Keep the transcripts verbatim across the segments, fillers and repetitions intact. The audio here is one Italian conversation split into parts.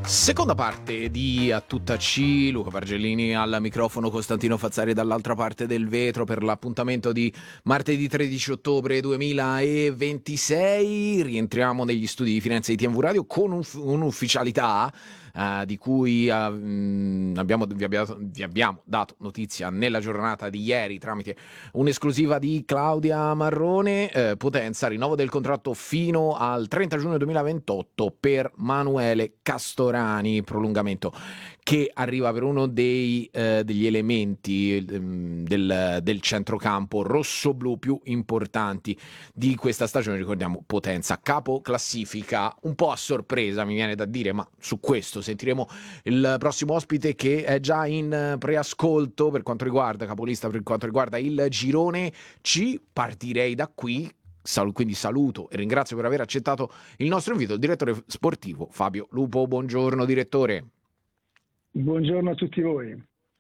Seconda parte di A Tutta C, Luca Pargellini al microfono, Costantino Fazzari dall'altra parte del vetro per l'appuntamento di martedì tredici ottobre duemilaventisei. Rientriamo negli studi di Firenze di T M V Radio con un, un'ufficialità uh, di cui uh, mh, abbiamo, vi, abbiamo, vi abbiamo dato notizia nella giornata di ieri tramite un'esclusiva di Claudia Marrone. eh, Potenza, rinnovo del contratto fino al trenta giugno duemilaventotto per Manuele Castorani, prolungamento che arriva per uno dei, eh, degli elementi ehm, del, del centrocampo rosso-blu più importanti di questa stagione. Ricordiamo Potenza, capo classifica, un po' a sorpresa mi viene da dire, ma su questo sentiremo il prossimo ospite che è già in preascolto per quanto riguarda capolista, per quanto riguarda il girone C. Partirei da qui. Quindi saluto e ringrazio per aver accettato il nostro invito il direttore sportivo Fabio Lupo. Buongiorno direttore. Buongiorno a tutti voi.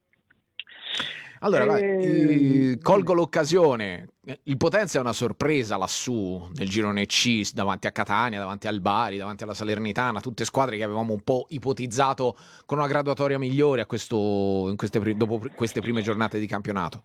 Allora, e... vai, eh, colgo l'occasione. Il Potenza è una sorpresa lassù nel girone C, davanti a Catania, davanti al Bari, davanti alla Salernitana, tutte squadre che avevamo un po' ipotizzato con una graduatoria migliore a questo, in queste, dopo queste prime giornate di campionato.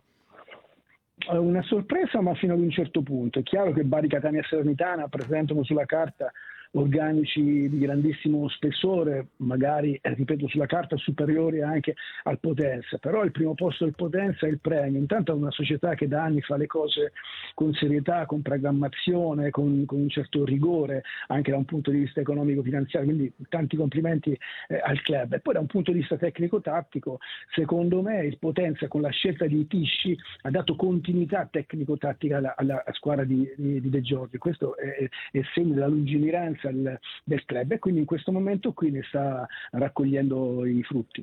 Una sorpresa, ma fino ad un certo punto. È chiaro che Bari, Catania e Salernitana presentano sulla carta organici di grandissimo spessore, magari, ripeto, sulla carta superiori anche al Potenza, però il primo posto del Potenza è il premio. Intanto è una società che da anni fa le cose con serietà, con programmazione, con, con un certo rigore anche da un punto di vista economico-finanziario, quindi tanti complimenti eh, al club. E poi da un punto di vista tecnico-tattico, secondo me il Potenza con la scelta di Tisci ha dato continuità tecnico-tattica alla, alla squadra di, di, di De Giorgi. Questo è, è segno della lungimiranza Del, del club, e quindi in questo momento qui ne sta raccogliendo i frutti.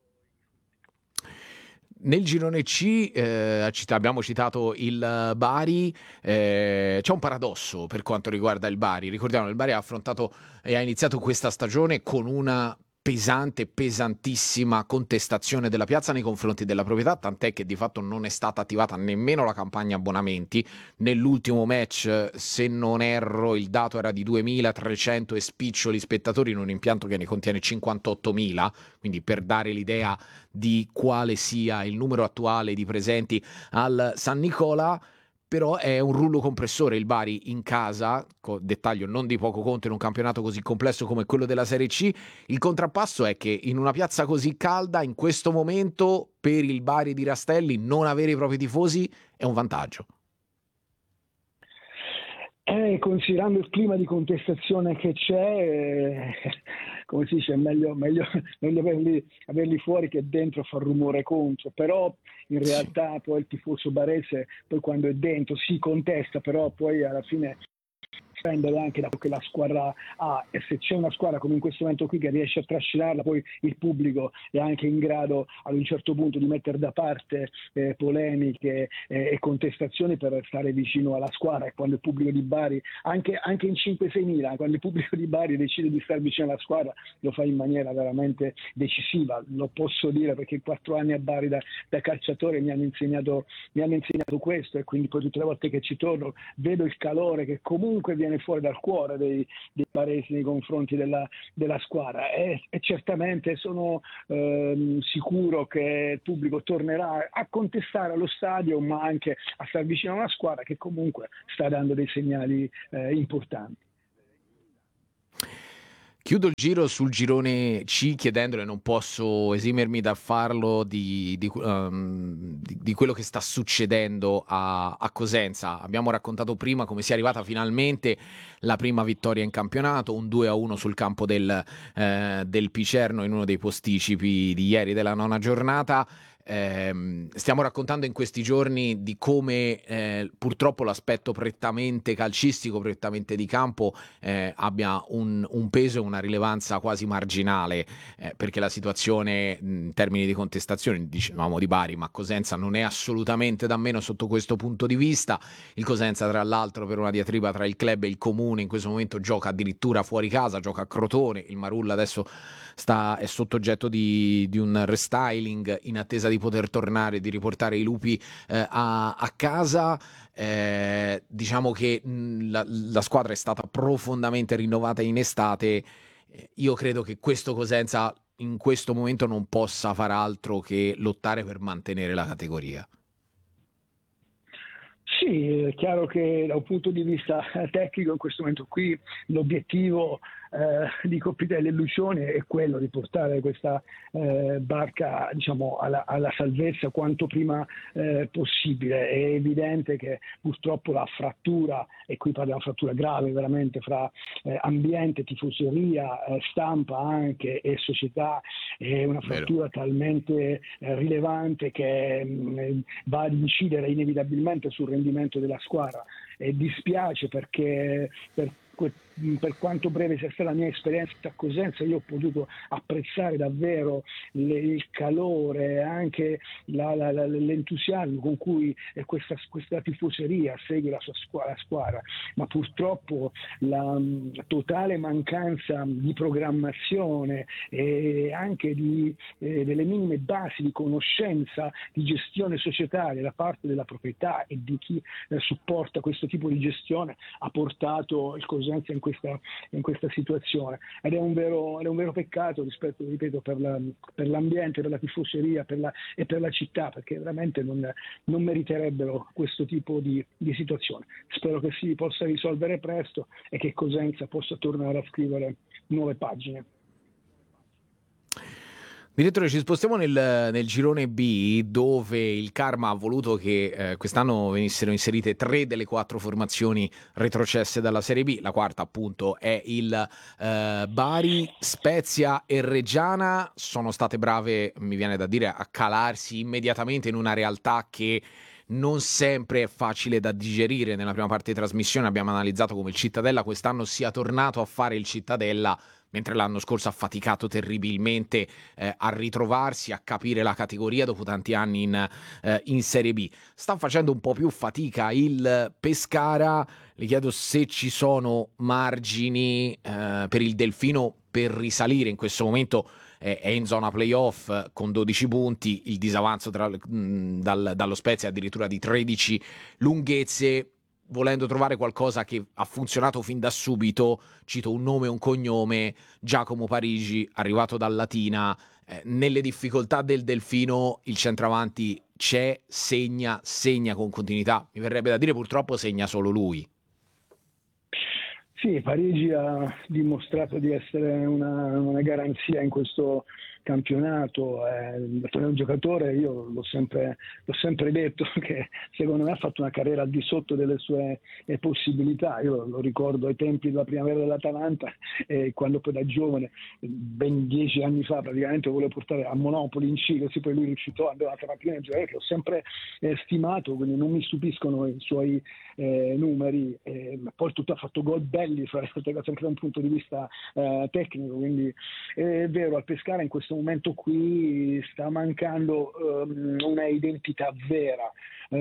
Nel girone C eh, abbiamo citato il Bari, eh, c'è un paradosso per quanto riguarda il Bari. Ricordiamo che il Bari ha affrontato e ha iniziato questa stagione con una pesante, pesantissima contestazione della piazza nei confronti della proprietà, tant'è che di fatto non è stata attivata nemmeno la campagna abbonamenti. Nell'ultimo match, se non erro, il dato era di duemilatrecento e spiccioli spettatori in un impianto che ne contiene cinquantottomila, quindi per dare l'idea di quale sia il numero attuale di presenti al San Nicola. Però è un rullo compressore il Bari in casa, dettaglio non di poco conto in un campionato così complesso come quello della Serie C. Il contrappasso è che in una piazza così calda, in questo momento, per il Bari di Rastelli, non avere i propri tifosi è un vantaggio. Eh, considerando il clima di contestazione che c'è, eh, come si dice, è meglio, meglio, meglio averli, averli fuori che dentro far rumore contro. Però in realtà sì, poi il tifoso barese poi quando è dentro si contesta, però poi alla fine dipende anche da quello che la squadra ha, e se c'è una squadra come in questo momento qui che riesce a trascinarla, poi il pubblico è anche in grado ad un certo punto di mettere da parte eh, polemiche eh, e contestazioni per stare vicino alla squadra. E quando il pubblico di Bari, anche, anche in cinque sei mila, quando il pubblico di Bari decide di stare vicino alla squadra, lo fa in maniera veramente decisiva. Lo posso dire perché quattro anni a Bari da, da calciatore mi hanno insegnato mi hanno insegnato questo, e quindi poi tutte le volte che ci torno vedo il calore che comunque viene fuori dal cuore dei, dei baresi nei confronti della, della squadra, e, e certamente sono ehm, sicuro che il pubblico tornerà a contestare allo stadio, ma anche a star vicino a una squadra che comunque sta dando dei segnali eh, importanti. Chiudo il giro sul girone C chiedendole, non posso esimermi dal farlo, di, di, um, di, di quello che sta succedendo a, a Cosenza. Abbiamo raccontato prima come sia arrivata finalmente la prima vittoria in campionato, un due a uno sul campo del, eh, del Picerno in uno dei posticipi di ieri della nona giornata. Eh, stiamo raccontando in questi giorni di come eh, purtroppo l'aspetto prettamente calcistico, prettamente di campo eh, abbia un, un peso e una rilevanza quasi marginale, eh, perché la situazione in termini di contestazione, dicevamo di Bari, ma Cosenza non è assolutamente da meno sotto questo punto di vista. Il Cosenza, tra l'altro, per una diatriba tra il club e il comune, in questo momento gioca addirittura fuori casa, gioca a Crotone. Il Marulla adesso sta, è sotto oggetto di, di un restyling in attesa di poter tornare, di riportare i lupi eh, a, a casa. Eh, diciamo che mh, la, la squadra è stata profondamente rinnovata in estate eh, io credo che questo Cosenza in questo momento non possa far altro che lottare per mantenere la categoria. Sì, è chiaro che da un punto di vista tecnico in questo momento qui l'obiettivo eh, di Coppitelli e Lucioni è quello di portare questa eh, barca, diciamo, alla, alla salvezza quanto prima eh, possibile. È evidente che purtroppo la frattura, e qui parliamo di una frattura grave veramente, fra eh, ambiente, tifoseria, eh, stampa anche e società, è una Vero. frattura talmente eh, rilevante che mh, va ad incidere inevitabilmente sul rendimento della squadra. E dispiace perché per per quanto breve sia stata la mia esperienza a Cosenza, io ho potuto apprezzare davvero le, il calore, anche la, la, la, l'entusiasmo con cui questa, questa tifoseria segue la sua squadra, squadra. Ma purtroppo la um, totale mancanza di programmazione e anche di, eh, delle minime basi di conoscenza di gestione societaria da parte della proprietà e di chi eh, supporta questo tipo di gestione ha portato il Cosenza in questa, in questa situazione, ed è un vero, è un vero peccato rispetto, ripeto, per, la, per l'ambiente, per la tifoseria per la, e per la città, perché veramente non, non meriterebbero questo tipo di, di situazione. Spero che si possa risolvere presto e che Cosenza possa tornare a scrivere nuove pagine. Direttore, ci spostiamo nel, nel girone B, dove il karma ha voluto che eh, quest'anno venissero inserite tre delle quattro formazioni retrocesse dalla Serie B. La quarta, appunto, è il eh, Bari, Spezia e Reggiana. Sono state brave, mi viene da dire, a calarsi immediatamente in una realtà che non sempre è facile da digerire. Nella prima parte di trasmissione abbiamo analizzato come il Cittadella quest'anno sia tornato a fare il Cittadella, mentre l'anno scorso ha faticato terribilmente eh, a ritrovarsi, a capire la categoria dopo tanti anni in, eh, in Serie B. Sta facendo un po' più fatica il Pescara. Le chiedo se ci sono margini eh, per il Delfino per risalire. In questo momento eh, è in zona playoff eh, con dodici punti, il disavanzo tra, mh, dal, dallo Spezia è addirittura di tredici lunghezze. Volendo trovare qualcosa che ha funzionato fin da subito, cito un nome e un cognome: Giacomo Parigi, arrivato dal Latina. Eh, nelle difficoltà del Delfino il centravanti c'è, segna, segna con continuità. Mi verrebbe da dire purtroppo segna solo lui. Sì, Parigi ha dimostrato di essere una, una garanzia in questo campionato, è un giocatore, io l'ho sempre, l'ho sempre detto, che secondo me ha fatto una carriera al di sotto delle sue eh, possibilità. Io lo ricordo ai tempi della primavera dell'Atalanta, eh, quando poi da giovane, ben dieci anni fa praticamente, lo volevo portare a Monopoli in Cile, sì, poi lui rifiutò, andava a Trapina, un giocatore che ho sempre eh, stimato, quindi non mi stupiscono i suoi eh, numeri, eh, poi tutto ha fatto gol belli, anche da un punto di vista eh, tecnico, quindi è vero, al Pescara in questo momento qui sta mancando um, una identità vera,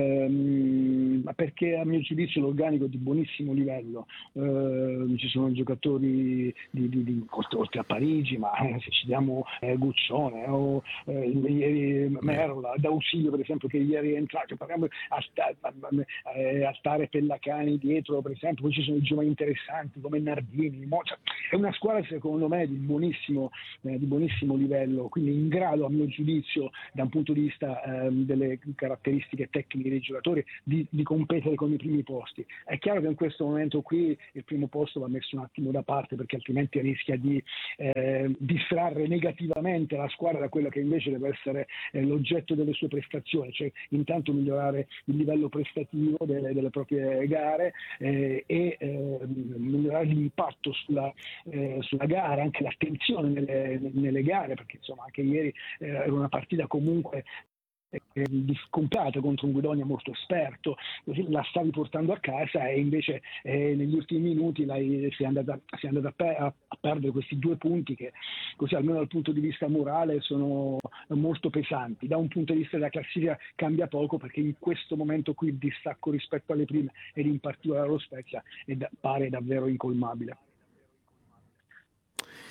um, perché a mio giudizio l'organico è di buonissimo livello, uh, ci sono giocatori di, di, di, oltre a Parigi, ma eh, se ci diamo eh, Guccione o eh, ieri Merola, D'Ausilio per esempio, che ieri è entrato, parliamo a, sta, a, a stare Pellacani dietro per esempio, poi ci sono i giovani interessanti come Nardini, Mozart. È una squadra secondo me di buonissimo, eh, di buonissimo livello, quindi in grado a mio giudizio da un punto di vista eh, delle caratteristiche tecniche dei giocatori di, di competere con i primi posti. È chiaro che in questo momento qui il primo posto va messo un attimo da parte, perché altrimenti rischia di eh, distrarre negativamente la squadra da quello che invece deve essere eh, l'oggetto delle sue prestazioni, cioè intanto migliorare il livello prestativo delle, delle proprie gare eh, e eh, migliorare l'impatto sulla, eh, sulla gara, anche l'attenzione nelle, nelle gare, perché insomma anche ieri eh, era una partita comunque eh, comprata contro un Guidonia molto esperto, così la stavi portando a casa e invece eh, negli ultimi minuti l'hai, sei andata, sei andata a, pe- a, a perdere questi due punti che così almeno dal punto di vista morale sono molto pesanti. Da un punto di vista della classifica cambia poco, perché in questo momento qui il distacco rispetto alle prime ed in particolare allo Spezia è da, pare davvero incolmabile.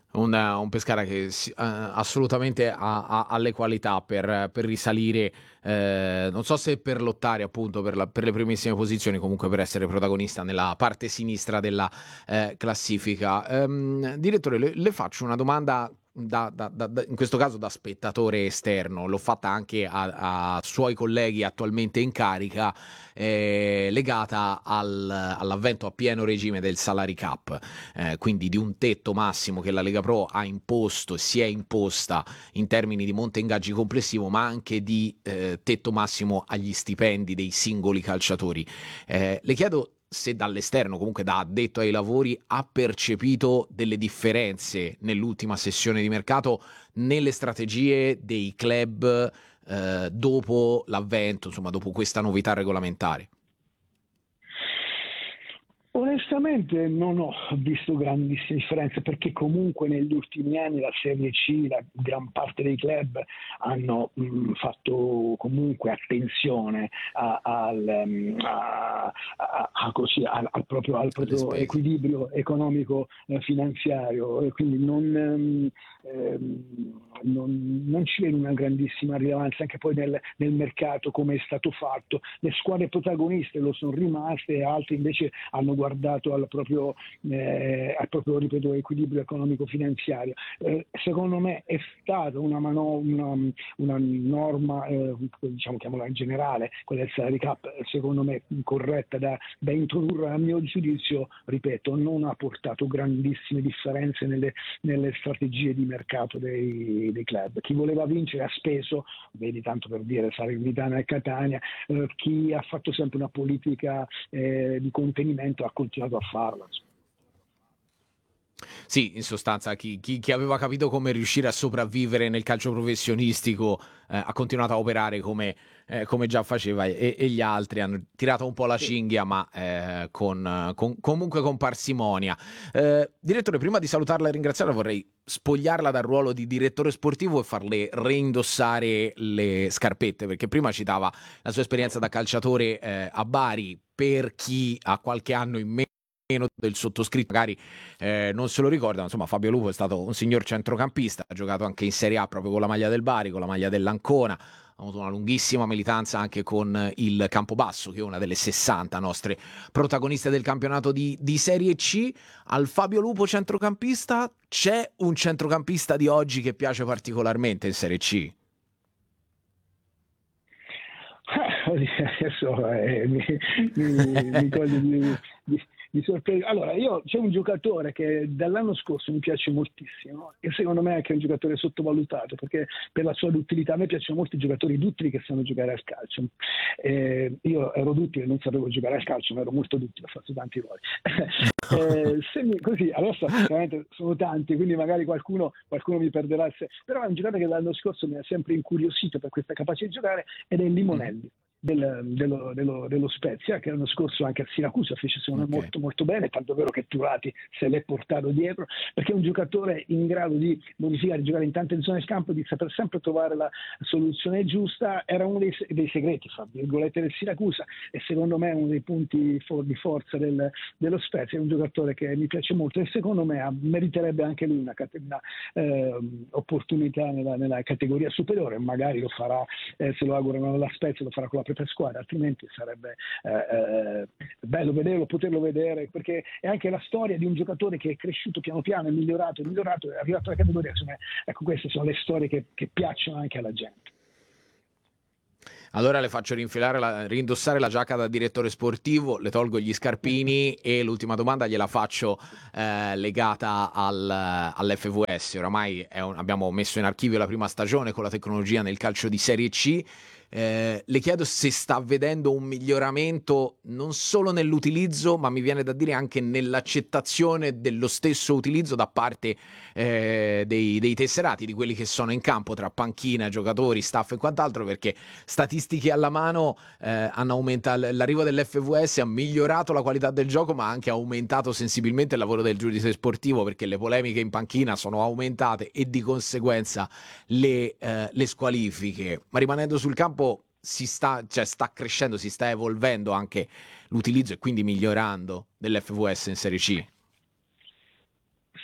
Un, un Pescara che si- eh, assolutamente ha, ha- ha le qualità per, per risalire, eh, non so se per lottare appunto per, la- per le primissime posizioni, comunque per essere protagonista nella parte sinistra della eh, classifica. Ehm, direttore, le, le faccio una domanda. Da, da- da- da- in questo caso da spettatore esterno, l'ho fatta anche a, a suoi colleghi attualmente in carica, eh, legata al- all'avvento a pieno regime del salary cap, eh, quindi di un tetto massimo che la Lega Pro ha imposto e si è imposta in termini di monte ingaggi complessivo, ma anche di eh, tetto massimo agli stipendi dei singoli calciatori. Eh, le chiedo se dall'esterno, comunque da addetto ai lavori, ha percepito delle differenze nell'ultima sessione di mercato nelle strategie dei club eh, dopo l'avvento, insomma, dopo questa novità regolamentare. Onestamente non ho visto grandissime differenze perché comunque negli ultimi anni la Serie C, la gran parte dei club hanno mh, fatto comunque attenzione a- al, mh, a- a- a così, al, al proprio, al Alle proprio spese. equilibrio economico eh, finanziario e quindi non, ehm, ehm, non, non ci vedo una grandissima rilevanza anche poi nel, nel mercato come è stato fatto. Le squadre protagoniste lo sono rimaste e altre invece hanno guardato al proprio, eh, al proprio ripeto, equilibrio economico-finanziario. Eh, secondo me è stata una, mano, una, una norma, eh, diciamo chiamola in generale, quella del salary cap, secondo me corretta da, da introdurre a mio giudizio, ripeto, non ha portato grandissime differenze nelle, nelle strategie di mercato dei, dei club. Chi voleva vincere ha speso, vedi tanto per dire Salernitana e Catania, eh, chi ha fatto sempre una politica eh, di contenimento ha continuato a farla. Sì, in sostanza chi, chi- chi aveva capito come riuscire a sopravvivere nel calcio professionistico eh, ha continuato a operare come, eh, come già faceva e, e gli altri hanno tirato un po' la Sì. cinghia, ma eh, con, con- comunque con parsimonia. Eh, direttore, prima di salutarla e ringraziarla vorrei spogliarla dal ruolo di direttore sportivo e farle reindossare le scarpette, perché prima citava la sua esperienza da calciatore eh, a Bari. Per chi ha qualche anno in meno del sottoscritto magari eh, non se lo ricordano, insomma Fabio Lupo è stato un signor centrocampista, ha giocato anche in Serie A proprio con la maglia del Bari, con la maglia dell'Ancona, ha avuto una lunghissima militanza anche con il Campobasso, che è una delle sessanta nostre protagoniste del campionato di, di Serie C. Al Fabio Lupo centrocampista c'è un centrocampista di oggi che piace particolarmente in Serie C? Adesso eh, mi, mi, mi coglie di, di, di sorpresa. Allora, io c'è un giocatore che dall'anno scorso mi piace moltissimo e secondo me è anche un giocatore sottovalutato perché per la sua duttilità, a me piacciono molti giocatori duttili che sanno giocare al calcio. Eh, io ero duttile, non sapevo giocare al calcio, ma ero molto duttile, ho fatto tanti ruoli. eh, se mi, così, adesso chiaramente sono tanti, quindi magari qualcuno, qualcuno mi perderà il sé, però è un giocatore che l'anno scorso mi ha sempre incuriosito per questa capacità di giocare ed è Mhm. Limonelli. Del, dello, dello, dello Spezia che l'anno scorso anche a Siracusa fece secondo me Ok. molto molto bene, tanto vero che Turati se l'è portato dietro perché è un giocatore in grado di modificare, giocare in tante zone del campo, di saper sempre trovare la soluzione giusta. Era uno dei, dei segreti fra virgolette del Siracusa e secondo me è uno dei punti for, di forza del, dello Spezia. È un giocatore che mi piace molto e secondo me ha, meriterebbe anche lui una, una eh, opportunità nella, nella categoria superiore, magari lo farà, eh, se lo augurano alla Spezia, lo farà con la propria squadra, altrimenti sarebbe eh, eh, bello vederlo, poterlo vedere, perché è anche la storia di un giocatore che è cresciuto piano piano, è migliorato, è migliorato, è arrivato alla categoria. Insomma, ecco, queste sono le storie che, che piacciono anche alla gente. Allora le faccio rinfilare la, rindossare la giacca da direttore sportivo, le tolgo gli scarpini e l'ultima domanda gliela faccio eh, legata al, all'F V S. Oramai è un- abbiamo messo in archivio la prima stagione con la tecnologia nel calcio di Serie C. Eh, le chiedo se sta vedendo un miglioramento non solo nell'utilizzo, ma mi viene da dire anche nell'accettazione dello stesso utilizzo da parte eh, dei, dei tesserati, di quelli che sono in campo tra panchina, giocatori, staff e quant'altro, perché statistiche alla mano eh, hanno aumentato l'arrivo dell'F V S ha migliorato la qualità del gioco, ma ha anche aumentato sensibilmente il lavoro del giudice sportivo, perché le polemiche in panchina sono aumentate e di conseguenza le, eh, le squalifiche. Ma rimanendo sul campo si sta, cioè, sta crescendo, si sta evolvendo anche l'utilizzo e quindi migliorando dell'F V S in Serie C.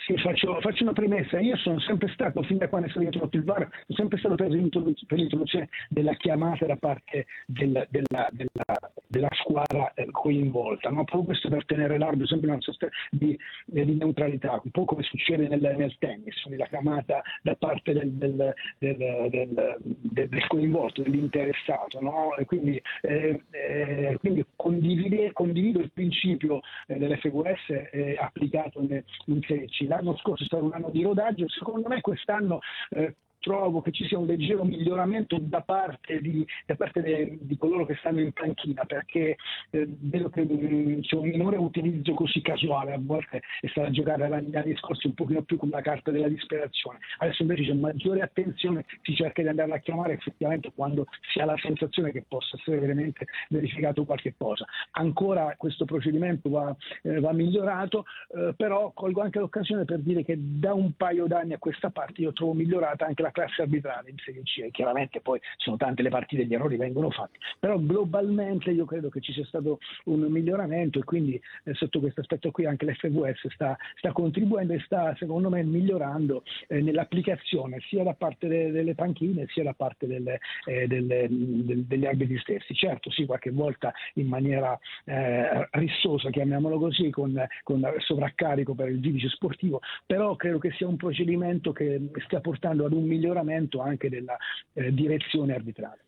Sì, faccio, faccio una premessa. Io sono sempre stato, fin da quando è stato introdotto il V A R, sono sempre stato per, l'introdu- per l'introduzione della chiamata da parte del- della, della- della squadra eh, coinvolta, ma proprio questo per tenere l'arbitro sempre in una sorta di, eh, di neutralità, un po' come succede nel, nel tennis, quindi la chiamata da parte del, del, del, del, del- del coinvolto, dell'interessato, no? E quindi, eh, eh, quindi condivide- condivido il principio eh, dell'F V S eh, applicato in, in Serie C. L'anno scorso è stato un anno di rodaggio, secondo me quest'anno eh, trovo che ci sia un leggero miglioramento da parte di, da parte de, di coloro che stanno in panchina, perché eh, vedo che mh, c'è un minore utilizzo così casuale, a volte è stato a giocare negli anni scorsi un pochino più con la carta della disperazione, adesso invece c'è maggiore attenzione, si cerca di andarla a chiamare effettivamente quando si ha la sensazione che possa essere veramente verificato qualche cosa. Ancora questo procedimento va, eh, va migliorato, eh, però colgo anche l'occasione per dire che da un paio d'anni a questa parte io trovo migliorata anche la classe arbitrale in Serie C, e chiaramente poi sono tante le partite, gli errori vengono fatti, però globalmente io credo che ci sia stato un miglioramento, e quindi eh, sotto questo aspetto qui anche l'F V S sta, sta contribuendo e sta secondo me migliorando eh, nell'applicazione sia da parte de- delle panchine sia da parte delle, eh, delle, del- degli arbitri stessi. Certo sì, qualche volta in maniera eh, rissosa, chiamiamolo così, con, con sovraccarico per il giudice sportivo, però credo che sia un procedimento che stia portando ad un miglioramento anche della eh, direzione arbitrale.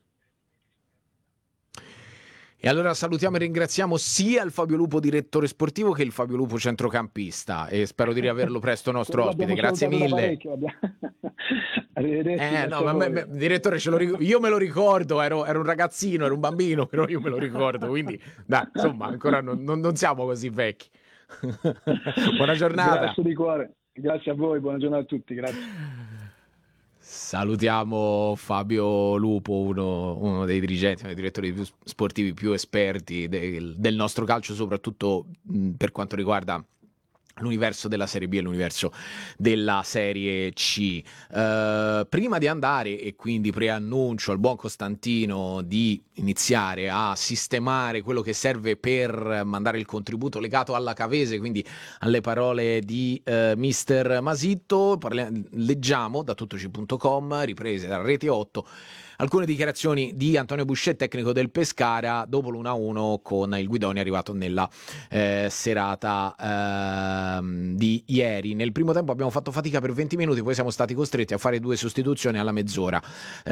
E allora salutiamo e ringraziamo sia il Fabio Lupo direttore sportivo che il Fabio Lupo centrocampista, e spero di riaverlo presto nostro ospite. Grazie mille. Arrivederci. Eh no, ma me, me, direttore, ce lo ric- io me lo ricordo, ero, ero un ragazzino, ero un bambino, però io me lo ricordo, quindi dai, insomma, ancora non, non, non siamo così vecchi. Buona giornata. Grazie di cuore, grazie a voi, buona giornata a tutti, grazie. Salutiamo Fabio Lupo, uno, uno dei dirigenti, uno dei direttori più sportivi più esperti del, del nostro calcio, soprattutto mh, per quanto riguarda l'universo della Serie B e l'universo della Serie C. Uh, prima di andare, e quindi preannuncio al buon Costantino di iniziare a sistemare quello che serve per mandare il contributo legato alla Cavese, quindi alle parole di uh, mister Masitto, parli- leggiamo da tuttoci punto com, riprese da Rete otto, alcune dichiarazioni di Antonio Buscè, tecnico del Pescara, dopo l'uno a uno con il Guidoni arrivato nella eh, serata eh, di ieri. Nel primo tempo abbiamo fatto fatica per venti minuti, poi siamo stati costretti a fare due sostituzioni alla mezz'ora.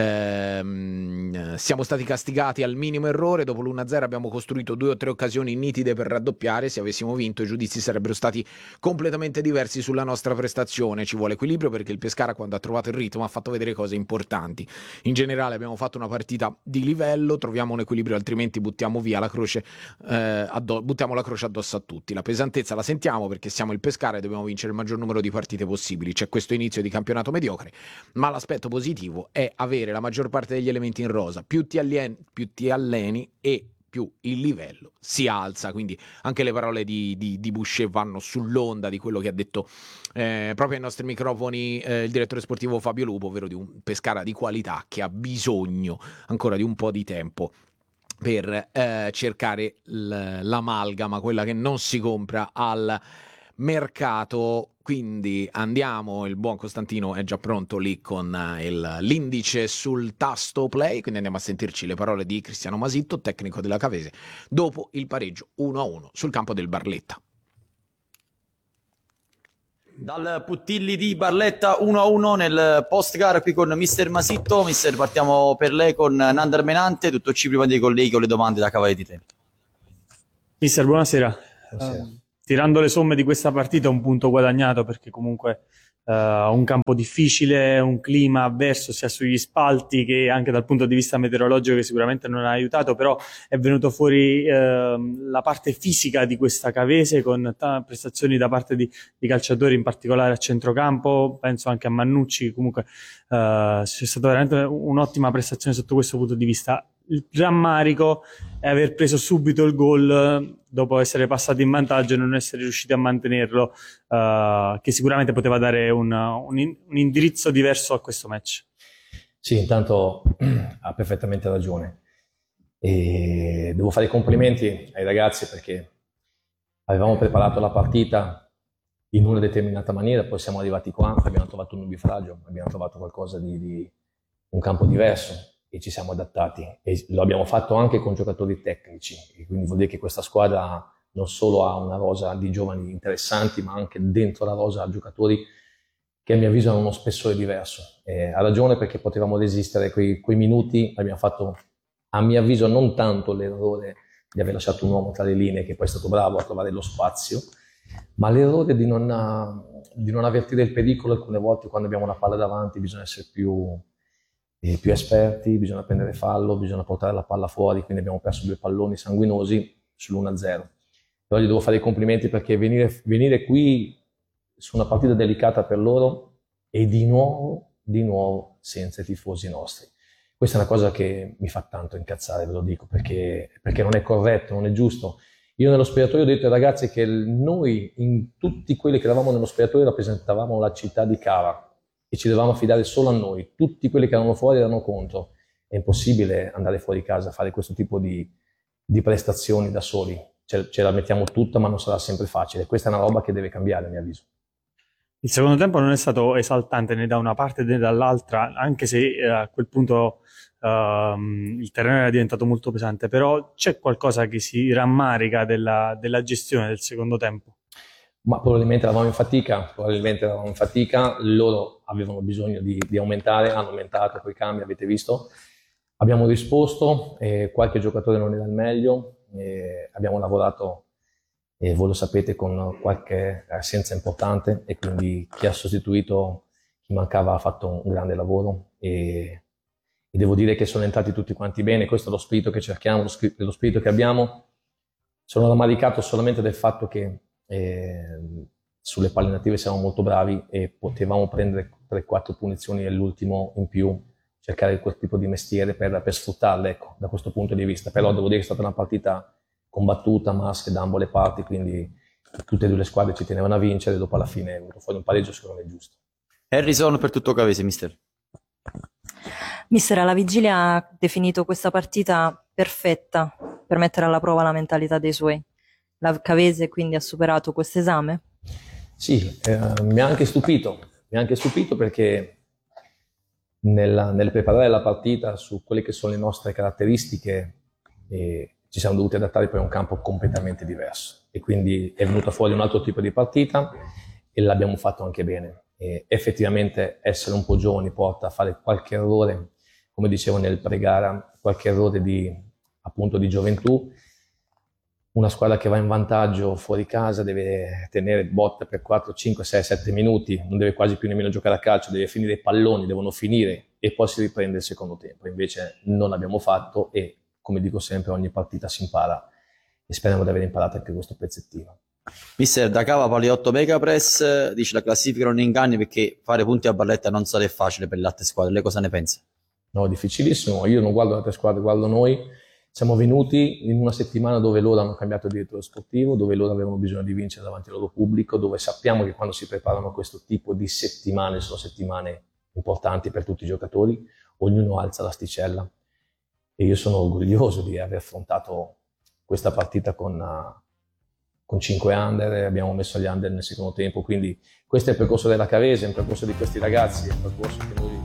Eh, siamo stati castigati al minimo errore, dopo l'uno a zero abbiamo costruito due o tre occasioni nitide per raddoppiare, se avessimo vinto i giudizi sarebbero stati completamente diversi sulla nostra prestazione. Ci vuole equilibrio, perché il Pescara, quando ha trovato il ritmo, ha fatto vedere cose importanti. In generale abbiamo fatto una partita di livello, troviamo un equilibrio, altrimenti buttiamo via la croce, eh, addo- buttiamo la croce addosso a tutti. La pesantezza la sentiamo perché siamo il Pescara e dobbiamo vincere il maggior numero di partite possibili. C'è questo inizio di campionato mediocre, ma l'aspetto positivo è avere la maggior parte degli elementi in rosa. Più ti alleni, più ti alleni e più il livello si alza. Quindi anche le parole di, di, di Boucher vanno sull'onda di quello che ha detto eh, proprio ai nostri microfoni eh, il direttore sportivo Fabio Lupo, ovvero di un Pescara di qualità che ha bisogno ancora di un po' di tempo per eh, cercare l- l'amalgama, quella che non si compra al mercato. Quindi andiamo, il buon Costantino è già pronto lì con il, l'indice sul tasto play, quindi andiamo a sentirci le parole di Cristiano Masitto, tecnico della Cavese, dopo il pareggio uno a uno sul campo del Barletta. Dal Puttilli di Barletta uno a uno nel post gara qui con mister Masitto. Mister, partiamo per lei con Nander Menante, tutto ci prima dei colleghi con le domande da Cavale di Te. Mister, buonasera. Buonasera. Uh, tirando le somme di questa partita, un punto guadagnato, perché comunque uh, un campo difficile, un clima avverso sia sugli spalti che anche dal punto di vista meteorologico, che sicuramente non ha aiutato, però è venuto fuori uh, la parte fisica di questa Cavese con t- prestazioni da parte di, di calciatori, in particolare a centrocampo, penso anche a Mannucci. Comunque uh, c'è stata veramente un'ottima prestazione sotto questo punto di vista. Il rammarico è aver preso subito il gol dopo essere passati in vantaggio e non essere riusciti a mantenerlo, uh, che sicuramente poteva dare un, un, un indirizzo diverso a questo match. Sì, intanto ha perfettamente ragione. E devo fare i complimenti ai ragazzi, perché avevamo preparato la partita in una determinata maniera, poi siamo arrivati qua, abbiamo trovato un nubifragio, abbiamo trovato qualcosa di, di un campo diverso e ci siamo adattati, e lo abbiamo fatto anche con giocatori tecnici, e quindi vuol dire che questa squadra non solo ha una rosa di giovani interessanti, ma anche dentro la rosa ha giocatori che a mio avviso hanno uno spessore diverso. Eh, ha ragione, perché potevamo resistere quei, quei minuti, abbiamo fatto a mio avviso non tanto l'errore di aver lasciato un uomo tra le linee, che poi è stato bravo a trovare lo spazio, ma l'errore di non, di non avvertire il pericolo. Alcune volte quando abbiamo una palla davanti bisogna essere più, eh, più esperti, bisogna prendere fallo, bisogna portare la palla fuori, quindi abbiamo perso due palloni sanguinosi sull'uno a zero. Però gli devo fare i complimenti, perché venire, venire qui su una partita delicata per loro e di nuovo, di nuovo senza i tifosi nostri. Questa è una cosa che mi fa tanto incazzare, ve lo dico, perché, perché non è corretto, non è giusto. Io nello spogliatoio ho detto ai ragazzi che noi, in tutti quelli che eravamo nello spogliatoio, rappresentavamo la città di Cava e ci dovevamo affidare solo a noi. Tutti quelli che erano fuori erano contro. È impossibile andare fuori casa a fare questo tipo di, di prestazioni da soli. Ce, ce la mettiamo tutta, ma non sarà sempre facile. Questa è una roba che deve cambiare, a mio avviso. Il secondo tempo non è stato esaltante né da una parte né dall'altra, anche se eh, a quel punto ehm, il terreno era diventato molto pesante, però c'è qualcosa che si rammarica della, della gestione del secondo tempo? Ma probabilmente eravamo in fatica, probabilmente eravamo in fatica, loro avevano bisogno di, di aumentare, hanno aumentato con i cambi, avete visto. Abbiamo risposto, eh, qualche giocatore non era il meglio, eh, abbiamo lavorato, e voi lo sapete, con qualche assenza importante, e quindi chi ha sostituito chi mancava ha fatto un grande lavoro, e, e devo dire che sono entrati tutti quanti bene. Questo è lo spirito che cerchiamo, lo, spirito, lo spirito che abbiamo. Sono rammaricato solamente del fatto che eh, sulle palle native siamo molto bravi e potevamo prendere tre quattro punizioni nell'ultimo in più, cercare quel tipo di mestiere per, per sfruttarle, ecco, da questo punto di vista. Però devo dire che è stata una partita combattuta, maschia da ambo le parti, quindi tutte e due le squadre ci tenevano a vincere. Dopo alla fine è venuto fuori un pareggio secondo me giusto. Harrison per tutto Cavese, mister. Mister, alla vigilia ha definito questa partita perfetta per mettere alla prova la mentalità dei suoi. La Cavese quindi ha superato questo esame? Sì, eh, mi ha anche stupito, mi ha anche stupito perché nella, nel preparare la partita su quelle che sono le nostre caratteristiche eh, ci siamo dovuti adattare poi a un campo completamente diverso, e quindi è venuta fuori un altro tipo di partita e l'abbiamo fatto anche bene. E effettivamente essere un po' giovani porta a fare qualche errore, come dicevo nel pre-gara, qualche errore di, appunto, di gioventù. Una squadra che va in vantaggio fuori casa deve tenere botta per quattro, cinque, sei, sette minuti, non deve quasi più nemmeno giocare a calcio, deve finire i palloni, devono finire e poi si riprende il secondo tempo. Invece non l'abbiamo fatto e, come dico sempre, ogni partita si impara e speriamo di aver imparato anche questo pezzettino. Mister, da Cava Paliotto Megapress dice la classifica non inganni, perché fare punti a Barletta non sarà facile per le altre squadre. Lei cosa ne pensa? No, difficilissimo. Io non guardo le altre squadre, guardo noi. Siamo venuti in una settimana dove loro hanno cambiato direttore sportivo, dove loro avevano bisogno di vincere davanti al loro pubblico, dove sappiamo che quando si preparano questo tipo di settimane sono settimane importanti per tutti i giocatori, ognuno alza l'asticella. E io sono orgoglioso di aver affrontato questa partita con, uh, con cinque under, abbiamo messo gli under nel secondo tempo, quindi questo è il percorso della Cavese, è un percorso di questi ragazzi, è un percorso che noi